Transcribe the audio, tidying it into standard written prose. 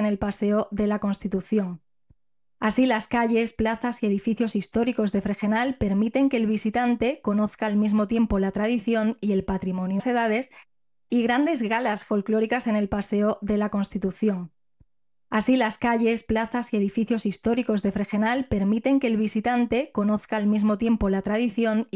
el Paseo de la Constitución. Así, las calles, plazas y edificios históricos de Fregenal permiten que el visitante conozca al mismo tiempo la tradición y el patrimonio de las edades y grandes galas folclóricas en el Paseo de la Constitución. Así, las calles, plazas y edificios históricos de Fregenal permiten que el visitante conozca al mismo tiempo la tradición y